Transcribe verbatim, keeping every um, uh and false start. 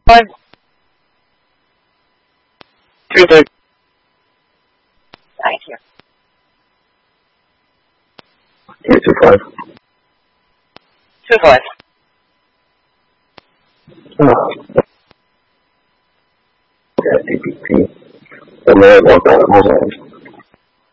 Five. Three thirty. Thank you. Three two five. Two five. Oh. Okay, D P P. The man walked out of my hand.